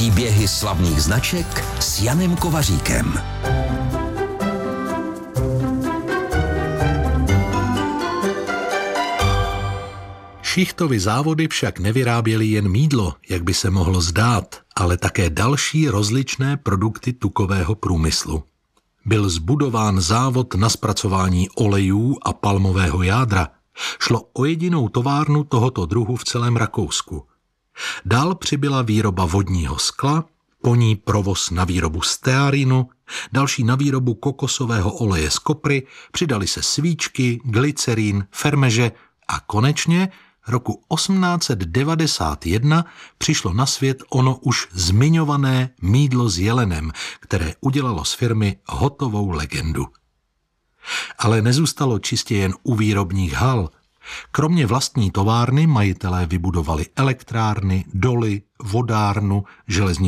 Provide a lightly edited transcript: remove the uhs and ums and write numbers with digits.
Příběhy slavných značek s Janem Kovaříkem. Šichtovy závody však nevyráběly jen mýdlo, jak by se mohlo zdát, ale také další rozličné produkty tukového průmyslu. Byl zbudován závod na zpracování olejů a palmového jádra. Šlo o jedinou továrnu tohoto druhu v celém Rakousku. Dál přibyla výroba vodního skla, po ní provoz na výrobu stearinu, další na výrobu kokosového oleje z kopry, přidali se svíčky, glycerín, fermeže a konečně roku 1891 přišlo na svět ono už zmiňované mýdlo s jelenem, které udělalo z firmy hotovou legendu. Ale nezůstalo čistě jen u výrobních hal. Kromě vlastní továrny majitelé vybudovali elektrárny, doly, vodárnu, železniční